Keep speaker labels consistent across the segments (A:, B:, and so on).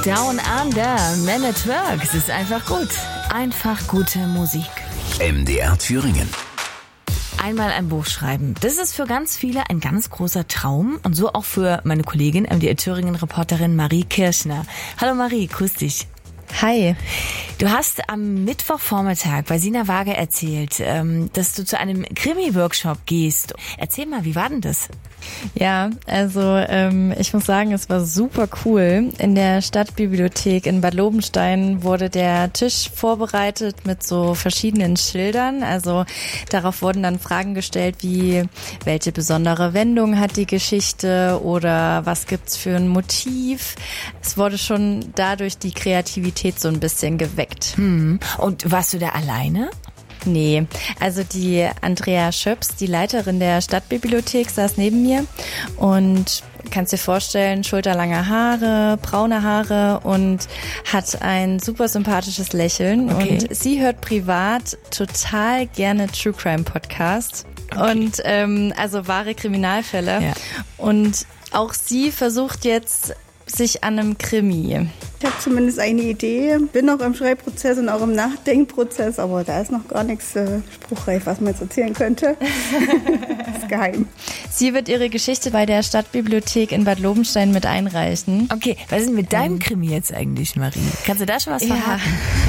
A: Down Under, Man at Work. Es ist einfach gut. Einfach gute Musik.
B: MDR Thüringen.
A: Einmal ein Buch schreiben. Das ist für ganz viele ein ganz großer Traum. Und so auch für meine Kollegin, MDR Thüringen-Reporterin Marie Kirschner. Hallo Marie, grüß dich.
C: Hi.
A: Du hast am Mittwochvormittag bei Sina Waage erzählt, dass du zu einem Krimi-Workshop gehst. Erzähl mal, wie war denn das?
C: Ja, also ich muss sagen, es war super cool. In der Stadtbibliothek in Bad Lobenstein wurde der Tisch vorbereitet mit so verschiedenen Schildern. Also darauf wurden dann Fragen gestellt wie, welche besondere Wendung hat die Geschichte oder was gibt's für ein Motiv? Es wurde schon dadurch die Kreativität so ein bisschen geweckt.
A: Und warst du da alleine?
C: Nee, also die Andrea Schöps, die Leiterin der Stadtbibliothek, saß neben mir und kannst dir vorstellen, schulterlange Haare, braune Haare und hat ein super sympathisches Lächeln.
A: Okay.
C: Und sie hört privat total gerne True Crime Podcasts.
A: Okay.
C: Und also wahre Kriminalfälle.
A: Ja.
C: Und auch sie versucht jetzt sich an einem Krimi.
D: Ich habe zumindest eine Idee, bin noch im Schreibprozess und auch im Nachdenkprozess, aber da ist noch gar nichts spruchreif, was man jetzt erzählen könnte. Das ist geheim.
C: Sie wird ihre Geschichte bei der Stadtbibliothek in Bad Lobenstein mit einreichen.
A: Okay, was ist denn mit deinem Krimi jetzt eigentlich, Marie? Kannst du da schon was verraten?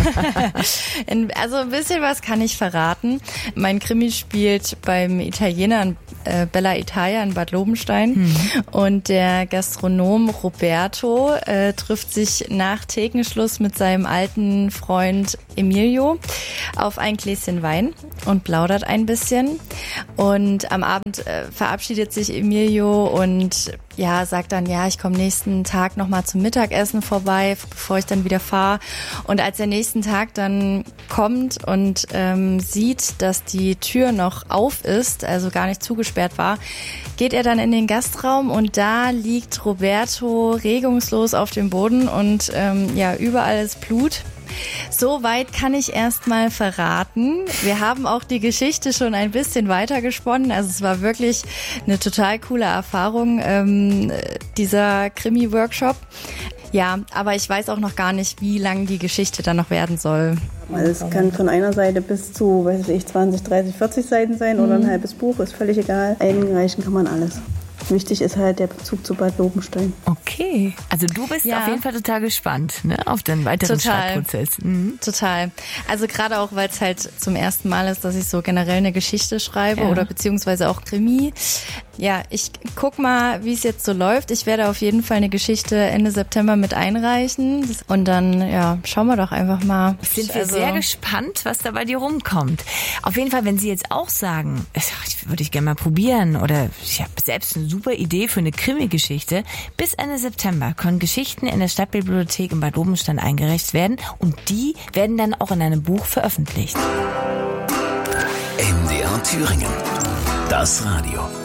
C: Ja, also ein bisschen was kann ich verraten. Mein Krimi spielt beim Italiener Bella Italia in Bad Lobenstein und der Gastronom Roberto trifft sich nach Thekenschluss mit seinem alten Freund Emilio auf ein Gläschen Wein und plaudert ein bisschen. Und am Abend verabschiedet sich Emilio und sagt dann, ich komme nächsten Tag nochmal zum Mittagessen vorbei, bevor ich dann wieder fahre. Und als der nächsten Tag dann kommt und sieht, dass die Tür noch auf ist, also gar nicht zugesperrt war, geht er dann in den Gastraum und da liegt Roberto regungslos auf dem Boden und überall ist Blut. So weit kann ich erst mal verraten. Wir haben auch die Geschichte schon ein bisschen weiter gesponnen. Also es war wirklich eine total coole Erfahrung, dieser Krimi-Workshop. Ja, aber ich weiß auch noch gar nicht, wie lang die Geschichte dann noch werden soll.
D: Also es kann von einer Seite bis zu, 20, 30, 40 Seiten sein oder ein halbes Buch, ist völlig egal. Einreichen kann man alles. Wichtig ist halt der Bezug zu Bad Lobenstein.
A: Okay, also du bist auf jeden Fall total gespannt, ne, auf den weiteren Schreibprozess.
C: Total. Also gerade auch, weil es halt zum ersten Mal ist, dass ich so generell eine Geschichte schreibe oder beziehungsweise auch Krimi. Ja, ich guck mal, wie es jetzt so läuft. Ich werde auf jeden Fall eine Geschichte Ende September mit einreichen. Und dann, schauen wir doch einfach mal.
A: Sind wir sehr gespannt, was da bei dir rumkommt. Auf jeden Fall, wenn Sie jetzt auch sagen, würde ich gerne mal probieren oder ich habe selbst eine super Idee für eine Krimi-Geschichte. Bis Ende September können Geschichten in der Stadtbibliothek in Bad Lobenstein eingereicht werden und die werden dann auch in einem Buch veröffentlicht.
B: MDR Thüringen. Das Radio.